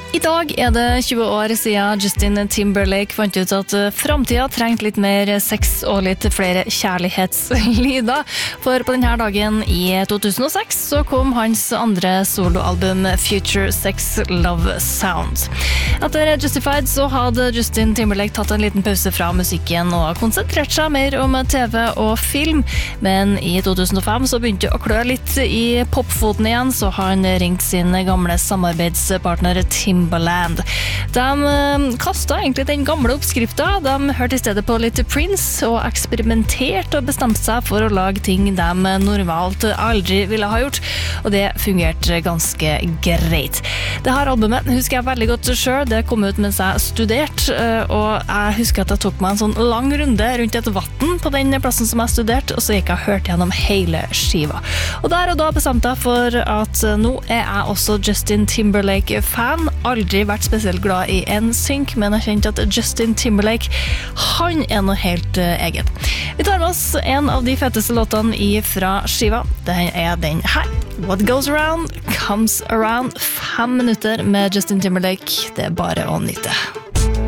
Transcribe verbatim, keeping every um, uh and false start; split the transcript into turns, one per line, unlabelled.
I dag er det tjue år siden Justin Timberlake fant ut at framtiden trengte litt mer sex og litt flere kjærlighetslyder. For på denne dagen i to tusen og seks så kom hans andre soloalbum Future Sex Love Sound. Etter Justified så hadde Justin Timberlake tatt en liten pause fra musikken og konsentrert seg mer om T V og film. Men i to tusen og fem så begynte å klø litt i popfoten igjen, så han ringte sin gamle samarbeidspartner Timbaland. De kastet egentlig den gamle oppskriften. De hørte i stedet på litt Prince og eksperimenterte og bestemte seg for å lage ting de normalt aldri ville ha gjort, og det fungerte ganske greit. Det her albumet husker jeg veldig godt selv. Det kom ut mens jeg studerte, og jeg husker at jeg tok meg en sånn lang runde rundt et vatten på den plassen som jeg studerte, og så gikk jeg og hørte gjennom hele skiva. Og der og da bestemte jeg for at nå er jeg også Justin Timberlake-fan. Aldri vært spesielt glad i N Sync, men jeg kjente at Justin Timberlake, han er noe helt uh, eget. Vi tar med oss en av de feteste låtene fra skiva. Det er den her. What goes around, comes around. Fem minutter med Justin Timberlake. Det er bare å nyte.